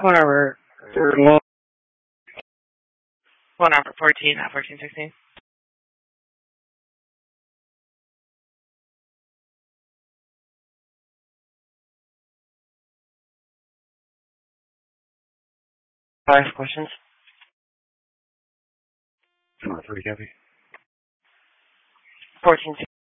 Whatever. Well, not 14, not 14, 16. Five questions. 3 heavy. 14,